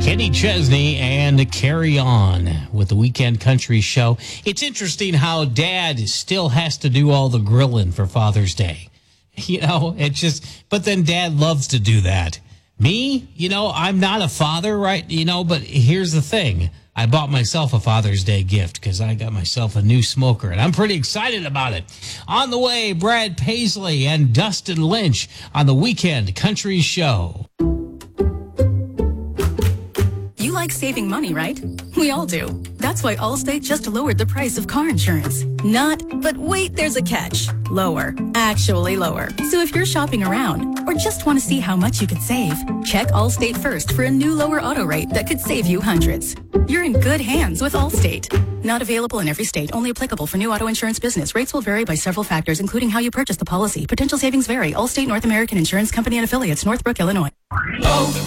Kenny Chesney and Carry On with the Weekend Country Show. It's interesting how Dad still has to do all the grilling for Father's Day. You know, it's just, but then Dad loves to do that. Me, you know, I'm not a father, right? You know, but here's the thing. I bought myself a Father's Day gift because I got myself a new smoker, and I'm pretty excited about it. On the way, Brad Paisley and Dustin Lynch on the Weekend Country Show. You like saving money, right? We all do. That's why Allstate just lowered the price of car insurance. But wait, there's a catch. Lower. Actually lower. So if you're shopping around or just want to see how much you could save, check Allstate first for a new lower auto rate that could save you hundreds. You're in good hands with Allstate. Not available in every state. Only applicable for new auto insurance business. Rates will vary by several factors, including how you purchase the policy. Potential savings vary. Allstate North American Insurance Company and Affiliates, Northbrook, Illinois.